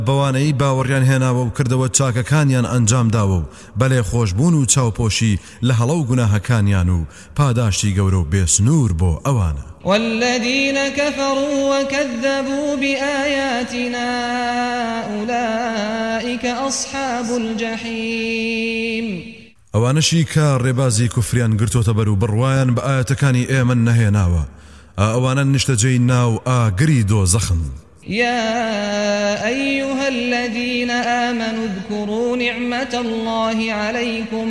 بەوانەی باوەڕیان هێناوە و کردەوە چاکەکانیان ئەنجام داوە و بەلێ خۆشبوون و چاوپۆشی لە هەڵە و گوناهەکانیان و پاداشتی گەورە و بێسنوور بۆ ئەوانە. والذين كفروا وكذبوا بآياتنا أولئك أصحاب الجحيم. ئەوانەشی کە ڕێبازی کوفریان گرتۆتە بەر و بڕوایان بە ئاەتەکانی ئێمە نەهێناوە، ئەوانە نیشتەجێی ناو ئاگری دۆزەخن. يا أيها الذين آمنوا اذكروا نعمة الله عليكم